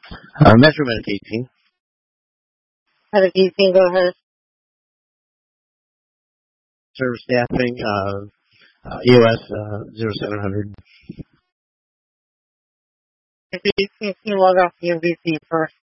Measurement 18. Medic 18, go ahead. Service staffing, EOS 0700. Medic 18, log off the MVC first.